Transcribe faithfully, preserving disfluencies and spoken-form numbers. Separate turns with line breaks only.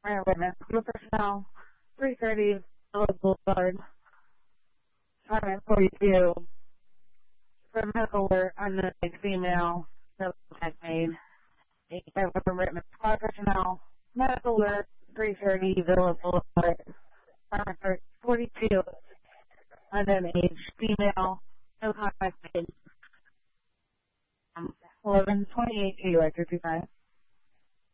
Alright, wait a minute. Crew personnel, three thirty, Villa Boulevard, apartment forty-two. For medical alert, unknown female, no contact made. eighty-five written squad personnel, medical alert, three thirty, Villa Boulevard, apartment forty-two. Unknown age, female, no contact made. Um, eleven twenty-eight to you, two two five.